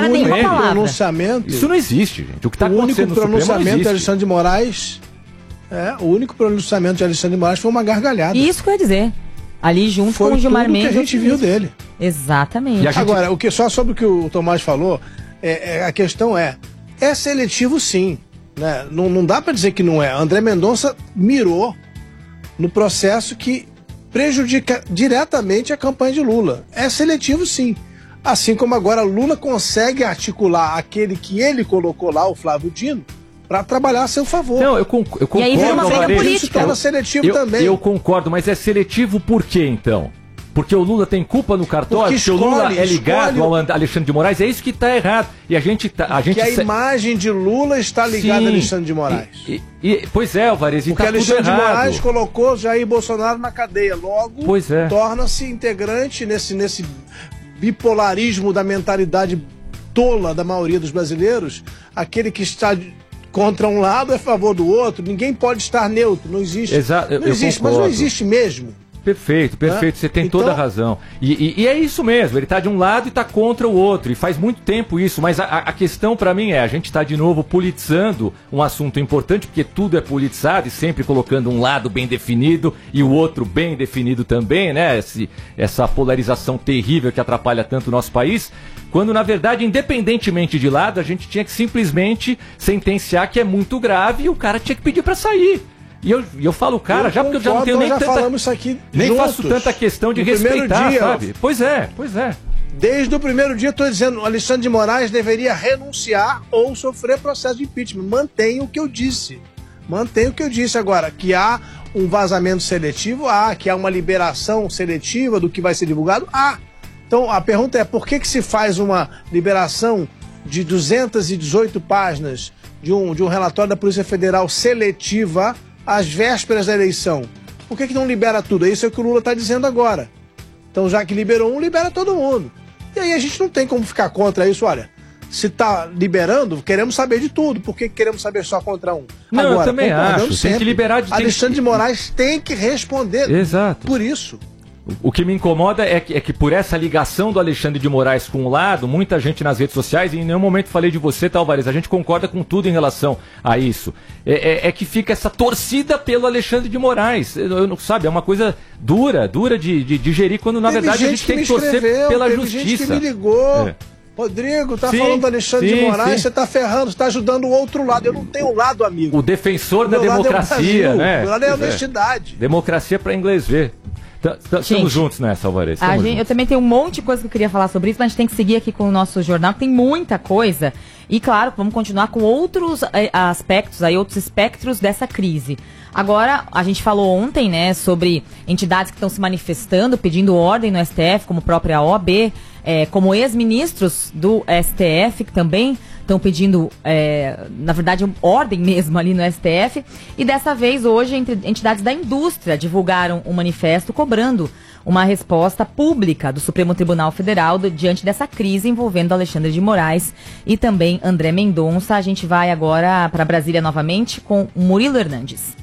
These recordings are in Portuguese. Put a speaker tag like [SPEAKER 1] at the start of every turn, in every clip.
[SPEAKER 1] fala nenhuma palavra.
[SPEAKER 2] Pronunciamento,
[SPEAKER 3] isso não existe, gente. O que está
[SPEAKER 2] acontecendo no Supremo não existe. O único pronunciamento de Alexandre de Moraes... o único pronunciamento de Alexandre de Moraes foi uma gargalhada.
[SPEAKER 1] Isso que eu ia dizer. Ali junto
[SPEAKER 2] foi
[SPEAKER 1] com o Gilmar Mendes.
[SPEAKER 2] Foi tudo que a gente viu dele.
[SPEAKER 1] Exatamente.
[SPEAKER 2] Agora, só sobre o que o Tomás falou, a questão é seletivo sim. Né? Não dá para dizer que não é. André Mendonça mirou no processo que prejudica diretamente a campanha de Lula. É seletivo sim. Assim como agora Lula consegue articular aquele que ele colocou lá, o Flávio Dino, para trabalhar a seu favor.
[SPEAKER 3] Não, eu concordo.
[SPEAKER 1] E aí vira uma briga política.
[SPEAKER 2] Isso torna seletivo também.
[SPEAKER 3] Eu concordo, mas é seletivo por quê, então? Porque o Lula tem culpa no cartório? Porque o Lula é ligado ao Alexandre de Moraes? É isso que está errado. E a gente
[SPEAKER 2] imagem de Lula está ligada a Alexandre de Moraes.
[SPEAKER 3] Pois é, Alvarez,
[SPEAKER 2] porque Alexandre de Moraes colocou Jair Bolsonaro na cadeia. Logo, torna-se integrante nesse bipolarismo da mentalidade tola da maioria dos brasileiros. Aquele que está contra um lado é a favor do outro. Ninguém pode estar neutro. Não existe.
[SPEAKER 3] Não existe,
[SPEAKER 2] mas não existe mesmo.
[SPEAKER 3] Perfeito, você tem toda a razão. E é isso mesmo, ele está de um lado e está contra o outro, e faz muito tempo isso, mas a questão para mim a gente está de novo politizando um assunto importante, porque tudo é politizado e sempre colocando um lado bem definido e o outro bem definido também, né? Essa polarização terrível que atrapalha tanto o nosso país, quando na verdade, independentemente de lado, a gente tinha que simplesmente sentenciar que é muito grave e o cara tinha que pedir para sair. E eu falo, cara, porque eu já não tenho nem tanta...
[SPEAKER 2] falamos isso aqui
[SPEAKER 3] nem
[SPEAKER 2] juntos,
[SPEAKER 3] faço tanta questão de respeitar, dia, sabe? Pois é.
[SPEAKER 2] Desde o primeiro dia eu estou dizendo, Alexandre de Moraes deveria renunciar ou sofrer processo de impeachment. Mantenho o que eu disse. Agora, que há um vazamento seletivo, que há uma liberação seletiva do que vai ser divulgado, Então a pergunta é, por que se faz uma liberação de 218 páginas de um relatório da Polícia Federal seletiva às vésperas da eleição? Por que não libera tudo? Isso é o que o Lula está dizendo agora. Então, já que liberou um, libera todo mundo. E aí a gente não tem como ficar contra isso. Olha, se está liberando, queremos saber de tudo. Por que queremos saber só contra um?
[SPEAKER 3] Não, agora, eu também acho.
[SPEAKER 2] Sempre,
[SPEAKER 3] tem que liberar
[SPEAKER 2] Alexandre de Moraes tem que responder.
[SPEAKER 3] Exato.
[SPEAKER 2] Por isso.
[SPEAKER 3] O que me incomoda é que por essa ligação do Alexandre de Moraes com o lado, muita gente nas redes sociais, e em nenhum momento falei de você, Alvarez, a gente concorda com tudo em relação a isso. É que fica essa torcida pelo Alexandre de Moraes. Sabe, é uma coisa dura de digerir, quando na verdade a gente tem que torcer pela justiça.
[SPEAKER 2] Gente que me ligou. Rodrigo, falando do Alexandre de Moraes, você tá ferrando, você tá ajudando o outro lado. Eu não tenho um lado, amigo.
[SPEAKER 3] O defensor da democracia, né?
[SPEAKER 2] Meu lado é a honestidade.
[SPEAKER 3] Democracia para inglês ver. Estamos juntos nessa, Alvarez.
[SPEAKER 1] Eu também tenho um monte de coisa que eu queria falar sobre isso, mas a gente tem que seguir aqui com o nosso jornal, que tem muita coisa. E claro, vamos continuar com outros aspectos, outros espectros dessa crise. Agora, a gente falou ontem, né, sobre entidades que estão se manifestando, pedindo ordem no STF, como a própria OAB, como ex-ministros do STF, que também estão pedindo, na verdade, ordem mesmo ali no STF. E dessa vez, hoje, entidades da indústria divulgaram um manifesto cobrando uma resposta pública do Supremo Tribunal Federal diante dessa crise envolvendo Alexandre de Moraes e também André Mendonça. A gente vai agora para Brasília novamente com Murilo Hernandes.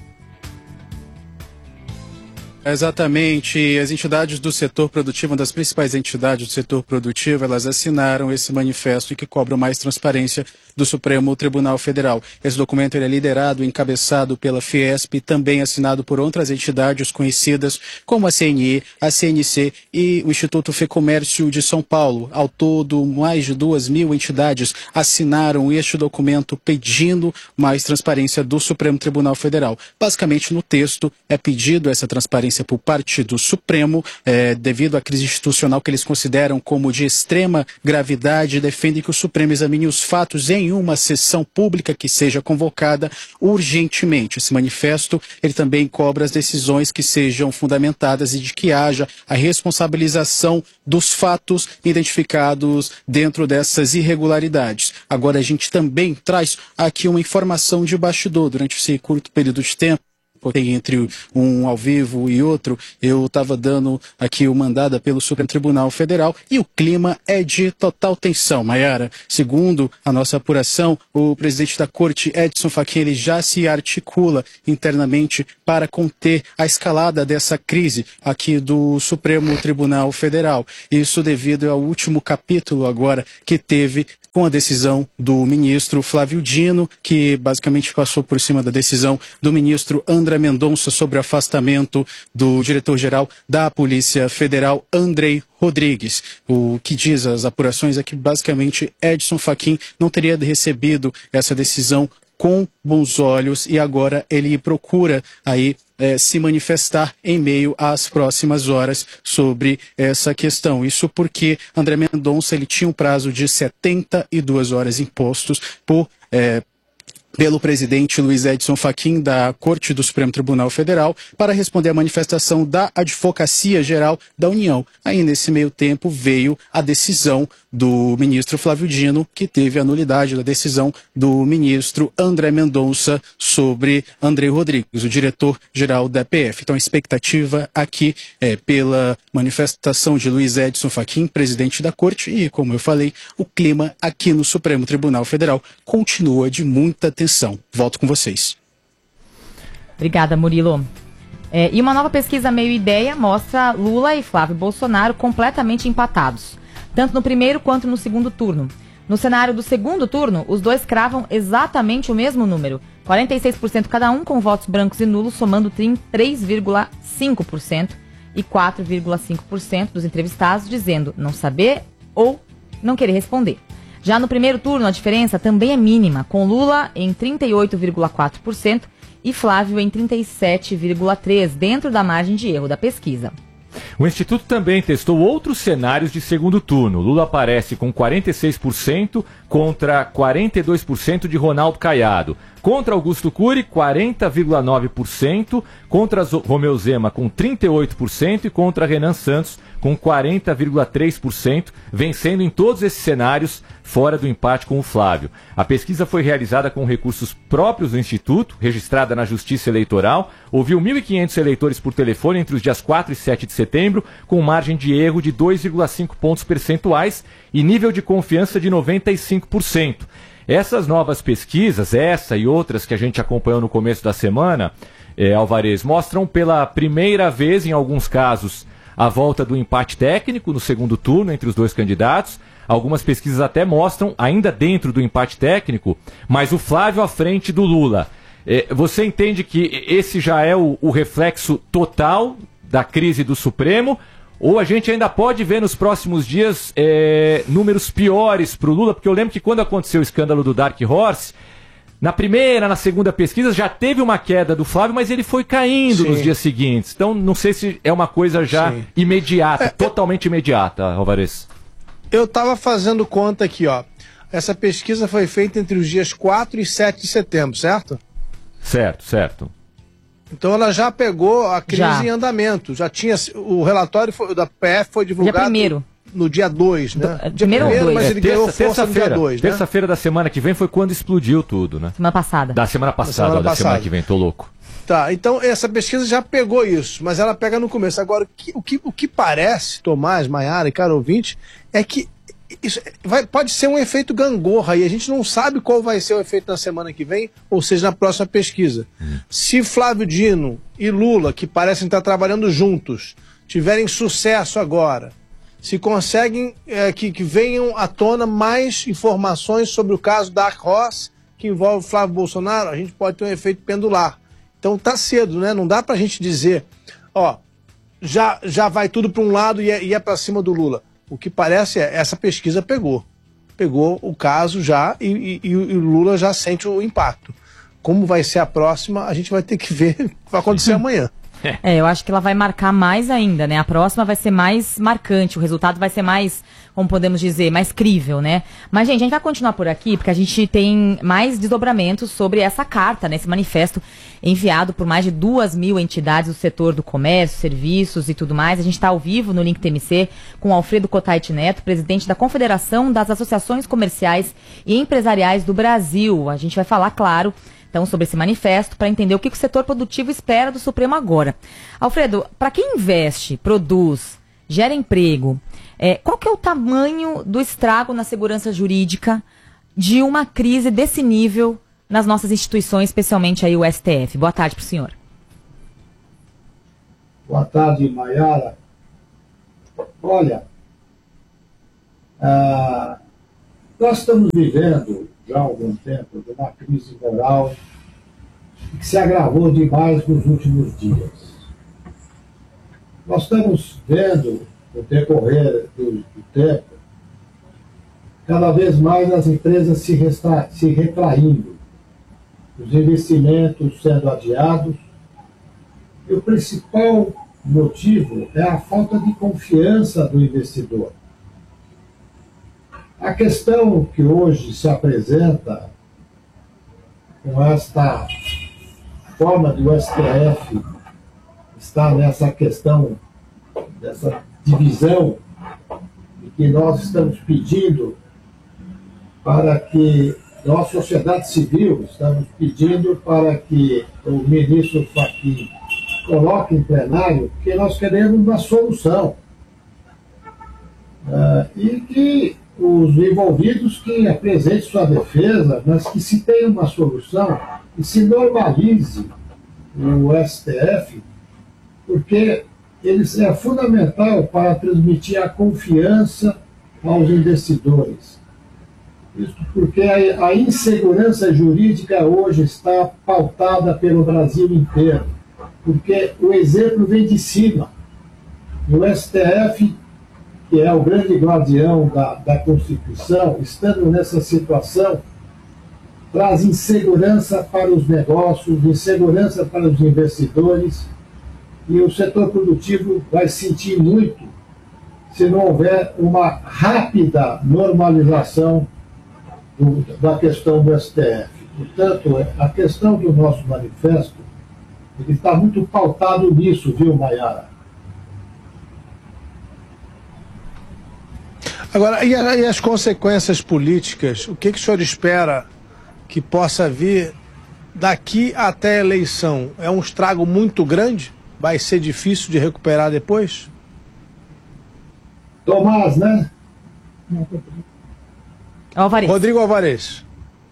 [SPEAKER 4] Exatamente, as entidades do setor produtivo, uma das principais entidades do setor produtivo, elas assinaram esse manifesto que cobra mais transparência do Supremo Tribunal Federal. Esse documento ele é liderado e encabeçado pela Fiesp, também assinado por outras entidades conhecidas como a CNE, a CNC e o Instituto Fecomércio de São Paulo. Ao todo, mais de 2.000 entidades assinaram este documento pedindo mais transparência do Supremo Tribunal Federal. Basicamente, no texto é pedido essa transparência por parte do Supremo, devido à crise institucional que eles consideram como de extrema gravidade, defendem que o Supremo examine os fatos em uma sessão pública que seja convocada urgentemente. Esse manifesto, ele também cobra as decisões que sejam fundamentadas e de que haja a responsabilização dos fatos identificados dentro dessas irregularidades. Agora, a gente também traz aqui uma informação de bastidor. Durante esse curto período de tempo, entre um ao vivo e outro, eu estava dando aqui o mandado pelo Supremo Tribunal Federal e o clima é de total tensão, Mayara. Segundo a nossa apuração, o presidente da Corte, Edson Fachin, ele já se articula internamente para conter a escalada dessa crise aqui do Supremo Tribunal Federal. Isso devido ao último capítulo agora que teve com a decisão do ministro Flávio Dino, que basicamente passou por cima da decisão do ministro André Mendonça sobre o afastamento do diretor-geral da Polícia Federal, Andrei Rodrigues. O que diz as apurações é que basicamente Edson Fachin não teria recebido essa decisão com bons olhos e agora ele procura aí se manifestar em meio às próximas horas sobre essa questão. Isso porque André Mendonça ele tinha um prazo de 72 horas impostos pelo presidente Luiz Edson Fachin da Corte do Supremo Tribunal Federal para responder à manifestação da Advocacia Geral da União. Aí, nesse meio tempo, veio a decisão do ministro Flávio Dino, que teve a nulidade da decisão do ministro André Mendonça sobre Andrei Rodrigues, o diretor-geral da PF. Então, a expectativa aqui é pela manifestação de Luiz Edson Fachin, presidente da Corte, e, como eu falei, o clima aqui no Supremo Tribunal Federal continua de muita tensão. Volto com vocês.
[SPEAKER 1] Obrigada, Murilo. E uma nova pesquisa Meio Ideia mostra Lula e Flávio Bolsonaro completamente empatados, tanto no primeiro quanto no segundo turno. No cenário do segundo turno, os dois cravam exatamente o mesmo número, 46% cada um, com votos brancos e nulos, somando 3,5% e 4,5% dos entrevistados dizendo não saber ou não querer responder. Já no primeiro turno, a diferença também é mínima, com Lula em 38,4% e Flávio em 37,3%, dentro da margem de erro da pesquisa.
[SPEAKER 3] O Instituto também testou outros cenários de segundo turno. Lula aparece com 46% contra 42% de Ronaldo Caiado. Contra Augusto Cury, 40,9%. Contra Romeu Zema, com 38%. E contra Renan Santos, com 40,3%. Vencendo em todos esses cenários, fora do empate com o Flávio. A pesquisa foi realizada com recursos próprios do Instituto, registrada na Justiça Eleitoral. Ouviu 1.500 eleitores por telefone entre os dias 4 e 7 de setembro, com margem de erro de 2,5 pontos percentuais e nível de confiança de 95%. Essas novas pesquisas, essa e outras que a gente acompanhou no começo da semana, Alvarez, mostram pela primeira vez, em alguns casos, a volta do empate técnico no segundo turno entre os dois candidatos. Algumas pesquisas até mostram, ainda dentro do empate técnico, mas o Flávio à frente do Lula. Você entende que esse já é o reflexo total da crise do Supremo? Ou a gente ainda pode ver nos próximos dias números piores para o Lula? Porque eu lembro que quando aconteceu o escândalo do Dark Horse, na primeira, na segunda pesquisa, já teve uma queda do Flávio, mas ele foi caindo nos dias seguintes. Então, não sei se é uma coisa já imediata, totalmente imediata, Alvarez.
[SPEAKER 2] Eu estava fazendo conta aqui, ó. Essa pesquisa foi feita entre os dias 4 e 7 de setembro, certo?
[SPEAKER 3] Certo.
[SPEAKER 2] Então ela já pegou a crise em andamento. Já tinha. O relatório da PF foi divulgado no dia 2, né?
[SPEAKER 1] Primeiro ou 2?
[SPEAKER 2] Mas ele ganhou força no dia 2, né?
[SPEAKER 3] Terça-feira da semana que vem foi quando explodiu tudo, né?
[SPEAKER 1] Semana passada.
[SPEAKER 3] Da semana passada, que vem, tô louco.
[SPEAKER 2] Tá, então essa pesquisa já pegou isso, mas ela pega no começo. Agora, o que parece, Tomás, Maiara e caro ouvinte, é que isso pode ser um efeito gangorra e a gente não sabe qual vai ser o efeito na semana que vem, ou seja, na próxima pesquisa. Se Flávio Dino e Lula, que parecem estar trabalhando juntos, tiverem sucesso agora, se conseguem que venham à tona mais informações sobre o caso Dark Horse, que envolve Flávio Bolsonaro, a gente pode ter um efeito pendular. Então tá cedo, né? Não dá pra gente dizer, ó, já vai tudo para um lado e é para cima do Lula. O que parece essa pesquisa pegou o caso já e o Lula já sente o impacto. Como vai ser a próxima, a gente vai ter que ver o que vai acontecer amanhã.
[SPEAKER 1] Eu acho que ela vai marcar mais ainda, né? A próxima vai ser mais marcante, o resultado vai ser mais, como podemos dizer, mais crível, né? Mas, gente, a gente vai continuar por aqui, porque a gente tem mais desdobramentos sobre essa carta, né? Esse manifesto enviado por mais de 2.000 entidades do setor do comércio, serviços e tudo mais. A gente está ao vivo no Link TMC com Alfredo Cotait Neto, presidente da Confederação das Associações Comerciais e Empresariais do Brasil. A gente vai falar, claro, então, sobre esse manifesto, para entender o que o setor produtivo espera do Supremo agora. Alfredo, para quem investe, produz, gera emprego, qual que é o tamanho do estrago na segurança jurídica de uma crise desse nível nas nossas instituições, especialmente aí o STF? Boa tarde para o senhor.
[SPEAKER 5] Boa tarde, Maiara. Olha, Nós estamos vivendo, já há algum tempo, uma crise moral que se agravou demais nos últimos dias. Nós estamos vendo, no decorrer do tempo, cada vez mais as empresas se retraindo, os investimentos sendo adiados, e o principal motivo é a falta de confiança do investidor. A questão que hoje se apresenta com esta forma do STF está nessa questão, dessa divisão, e que nós estamos pedindo para que nós, sociedade civil, estamos pedindo para que o ministro Fachin coloque em plenário que nós queremos uma solução. E que os envolvidos que apresentem sua defesa, mas que se tenha uma solução e se normalize o STF, porque é fundamental para transmitir a confiança aos investidores. Isso porque a insegurança jurídica hoje está pautada pelo Brasil inteiro, porque o exemplo vem de cima. E o STF, que é o grande guardião da Constituição, estando nessa situação, traz insegurança para os negócios, insegurança para os investidores, e o setor produtivo vai sentir muito se não houver uma rápida normalização da questão do STF. Portanto, a questão do nosso manifesto, ele está muito pautado nisso, viu, Maiara?
[SPEAKER 2] Agora, e as consequências políticas? O que o senhor espera que possa vir daqui até a eleição? É um estrago muito grande? Vai ser difícil de recuperar depois?
[SPEAKER 5] Tomás, né?
[SPEAKER 1] Alvarez.
[SPEAKER 2] Rodrigo Alvarez.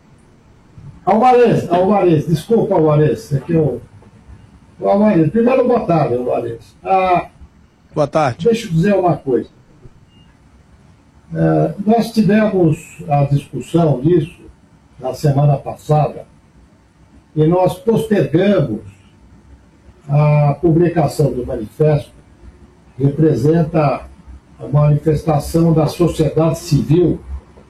[SPEAKER 5] Alvarez, desculpa, Alvarez. É que Alvarez, primeiro, boa tarde, Alvarez.
[SPEAKER 2] Boa tarde.
[SPEAKER 5] Deixa eu dizer uma coisa. Nós tivemos a discussão disso na semana passada e nós postergamos a publicação do manifesto, que representa a manifestação da sociedade civil,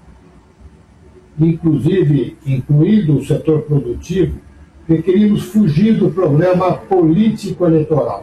[SPEAKER 5] incluindo o setor produtivo, que queríamos fugir do problema político-eleitoral.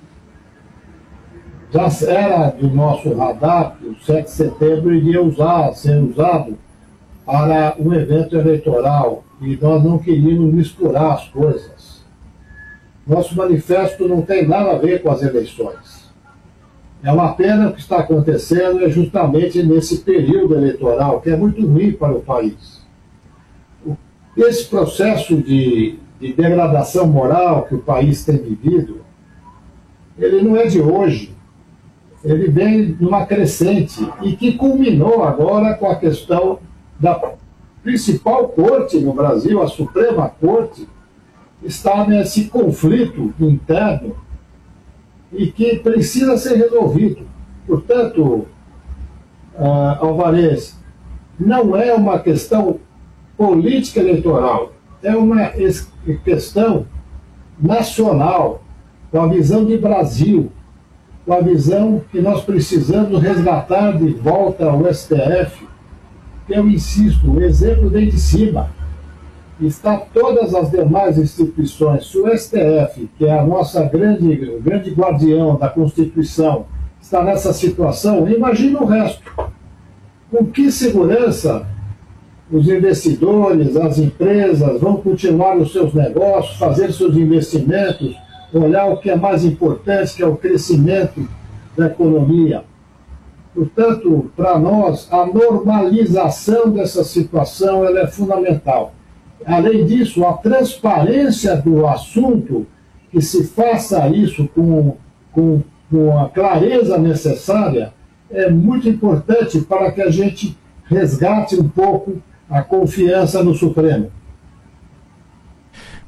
[SPEAKER 5] Já era do nosso radar que o 7 de setembro iria ser usado para um evento eleitoral, e nós não queríamos misturar as coisas. Nosso manifesto não tem nada a ver com as eleições. É uma pena o que está acontecendo é justamente nesse período eleitoral, que é muito ruim para o país. Esse processo de degradação moral que o país tem vivido, ele não é de hoje. Ele vem numa crescente e que culminou agora com a questão da principal corte no Brasil, a Suprema Corte, está nesse conflito interno e que precisa ser resolvido. Portanto, Alvarez, não é uma questão política eleitoral, é uma questão nacional, com a visão de Brasil, com a visão que nós precisamos resgatar de volta ao STF, que eu insisto, o exemplo vem de cima. Está todas as demais instituições. Se o STF, que é a nossa grande guardião da Constituição, está nessa situação, imagina o resto. Com que segurança os investidores, as empresas vão continuar os seus negócios, fazer seus investimentos, olhar o que é mais importante, que é o crescimento da economia. Portanto, para nós, a normalização dessa situação ela é fundamental. Além disso, a transparência do assunto, que se faça isso com a clareza necessária, é muito importante para que a gente resgate um pouco a confiança no Supremo.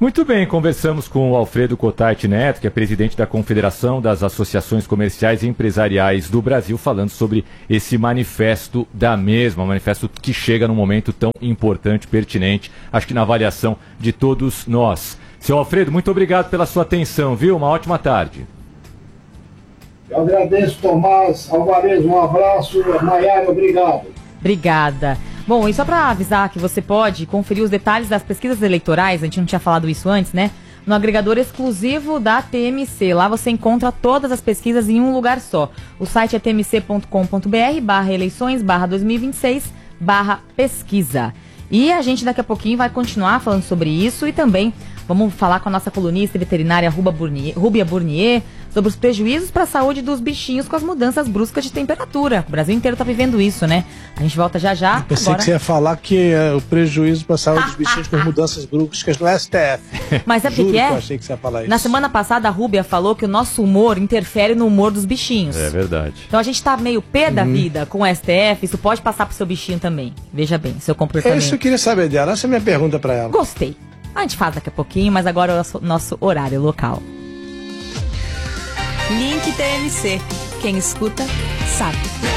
[SPEAKER 3] Muito bem, conversamos com o Alfredo Cotarte Neto, que é presidente da Confederação das Associações Comerciais e Empresariais do Brasil, falando sobre esse manifesto da mesma, um manifesto que chega num momento tão importante, pertinente, acho que na avaliação de todos nós. Seu Alfredo, muito obrigado pela sua atenção, viu? Uma ótima tarde.
[SPEAKER 5] Eu agradeço, Tomás, Alvarez, um abraço, Maiara, obrigado.
[SPEAKER 1] Obrigada. Bom, e só para avisar que você pode conferir os detalhes das pesquisas eleitorais, a gente não tinha falado isso antes, né? No agregador exclusivo da TMC. Lá você encontra todas as pesquisas em um lugar só. O site é tmc.com.br/eleições/2026/pesquisa. E a gente daqui a pouquinho vai continuar falando sobre isso e também vamos falar com a nossa colunista veterinária Rúbia Burnier sobre os prejuízos para a saúde dos bichinhos com as mudanças bruscas de temperatura. O Brasil inteiro está vivendo isso, né? A gente volta já já.
[SPEAKER 2] Eu pensei que você ia falar que o prejuízo para a saúde dos bichinhos com as mudanças bruscas no STF.
[SPEAKER 1] Mas sabe o que é?
[SPEAKER 2] Eu achei que você ia falar isso.
[SPEAKER 1] Na semana passada a Rúbia falou que o nosso humor interfere no humor dos bichinhos.
[SPEAKER 3] É verdade.
[SPEAKER 1] Então a gente tá meio pé da vida com o STF, isso pode passar pro seu bichinho também. Veja bem, seu comportamento.
[SPEAKER 2] É isso que eu queria saber dela, essa é a minha pergunta para ela.
[SPEAKER 1] Gostei. A gente faz daqui a pouquinho, mas agora é o nosso horário local.
[SPEAKER 6] Link TMC. Quem escuta, sabe.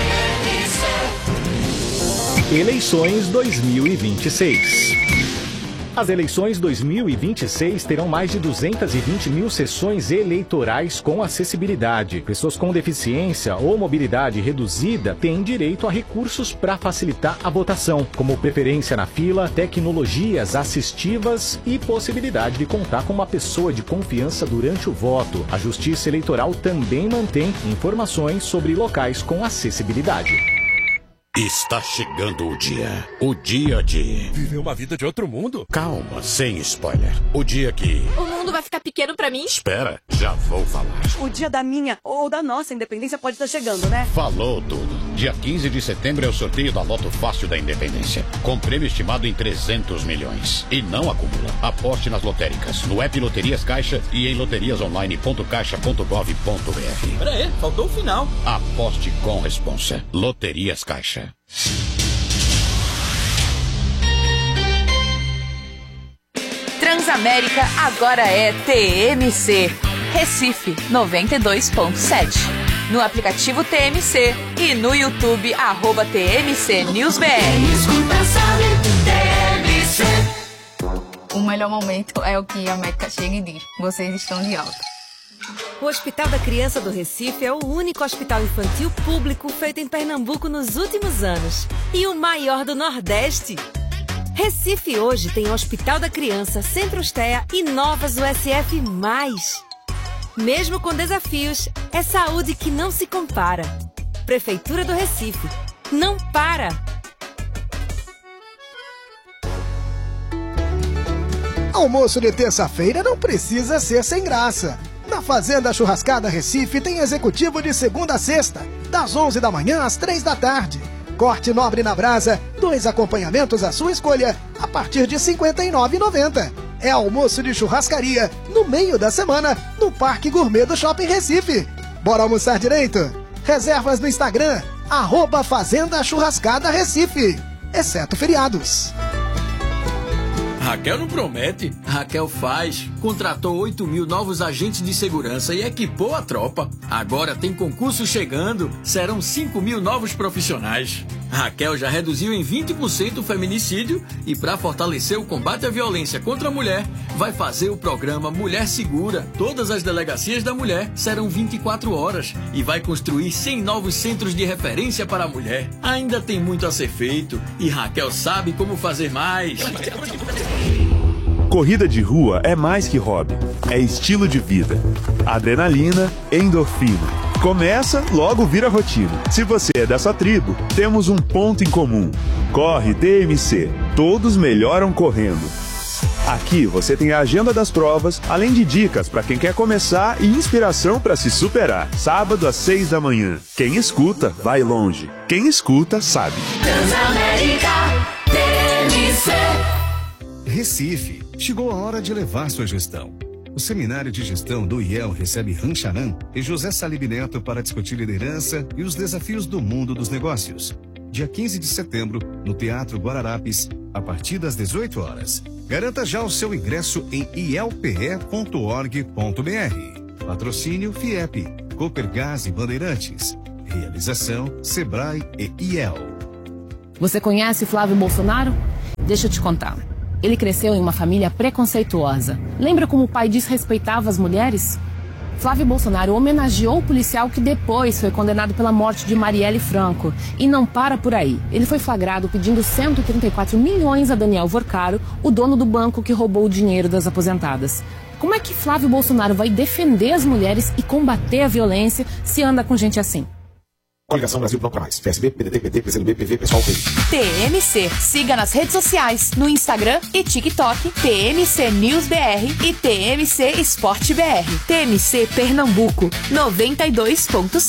[SPEAKER 7] Eleições 2026. As eleições 2026 terão mais de 220 mil sessões eleitorais com acessibilidade. Pessoas com deficiência ou mobilidade reduzida têm direito a recursos para facilitar a votação, como preferência na fila, tecnologias assistivas e possibilidade de contar com uma pessoa de confiança durante o voto. A Justiça Eleitoral também mantém informações sobre locais com acessibilidade.
[SPEAKER 8] Está chegando o dia de...
[SPEAKER 9] Viver uma vida de outro mundo?
[SPEAKER 8] Calma, sem spoiler. O dia que...
[SPEAKER 6] O mundo vai ficar pequeno pra mim?
[SPEAKER 8] Espera, já vou falar.
[SPEAKER 10] O dia da minha ou da nossa independência pode estar chegando, né?
[SPEAKER 8] Falou tudo. Dia 15 de setembro é o sorteio da Loto Fácil da Independência, com prêmio estimado em 300 milhões. E não acumula. Aposte nas lotéricas, no app Loterias Caixa e em loteriasonline.caixa.gov.br.
[SPEAKER 9] Pera aí, faltou o final.
[SPEAKER 8] Aposte com responsa. Loterias Caixa.
[SPEAKER 6] Transamérica agora é TMC. Recife 92.7. No aplicativo TMC e no YouTube @TMC NewsBR.
[SPEAKER 11] O melhor momento é o que a médica chega e diz: vocês estão de alta.
[SPEAKER 12] O Hospital da Criança do Recife é o único hospital infantil público feito em Pernambuco nos últimos anos e o maior do Nordeste. Recife hoje tem o Hospital da Criança, Centro-Estea e novas USF+. Mesmo com desafios, é saúde que não se compara. Prefeitura do Recife. Não para!
[SPEAKER 13] Almoço de terça-feira não precisa ser sem graça. Na Fazenda Churrascada Recife tem executivo de segunda a sexta, das 11 da manhã às 3 da tarde. Corte nobre na brasa, 2 acompanhamentos à sua escolha, a partir de R$ 59,90. É almoço de churrascaria, no meio da semana, no Parque Gourmet do Shopping Recife. Bora almoçar direito? Reservas no Instagram, @Fazenda Churrascada Recife, exceto feriados.
[SPEAKER 14] Raquel não promete, Raquel faz. Contratou 8 mil novos agentes de segurança e equipou a tropa. Agora tem concurso chegando, serão 5 mil novos profissionais. Raquel já reduziu em 20% o feminicídio e, para fortalecer o combate à violência contra a mulher, vai fazer o programa Mulher Segura. Todas as delegacias da mulher serão 24 horas e vai construir 100 novos centros de referência para a mulher. Ainda tem muito a ser feito e Raquel sabe como fazer mais.
[SPEAKER 15] Corrida de rua é mais que hobby, é estilo de vida. Adrenalina, endorfina. Começa, logo vira rotina. Se você é dessa tribo, temos um ponto em comum. Corre TMC. Todos melhoram correndo. Aqui você tem a agenda das provas, além de dicas para quem quer começar e inspiração para se superar. Sábado às 6 da manhã. Quem escuta, vai longe. Quem escuta, sabe.
[SPEAKER 16] Transamérica TMC.
[SPEAKER 17] Recife, chegou a hora de levar sua gestão. O Seminário de Gestão do IEL recebe Rancharan e José Salib Neto para discutir liderança e os desafios do mundo dos negócios. dia 15 de setembro, no Teatro Guararapes, a partir das 18 horas. Garanta já o seu ingresso em ielpe.org.br. Patrocínio FIEP, Copergás e Bandeirantes. Realização Sebrae e IEL.
[SPEAKER 18] Você conhece Flávio Bolsonaro? Deixa eu te contar. Ele cresceu em uma família preconceituosa. Lembra como o pai desrespeitava as mulheres? Flávio Bolsonaro homenageou o policial que depois foi condenado pela morte de Marielle Franco. E não para por aí. Ele foi flagrado pedindo 134 milhões a Daniel Vorcaro, o dono do banco que roubou o dinheiro das aposentadas. Como é que Flávio Bolsonaro vai defender as mulheres e combater a violência se anda com gente assim?
[SPEAKER 19] Coligação Brasil Não Pra Mais. PSB, PDT, PT, PCdoB, PV, Pessoal, PI.
[SPEAKER 6] TMC. Siga nas redes sociais, no Instagram e TikTok, TMC News BR e TMC Esporte BR. TMC Pernambuco, 92.7.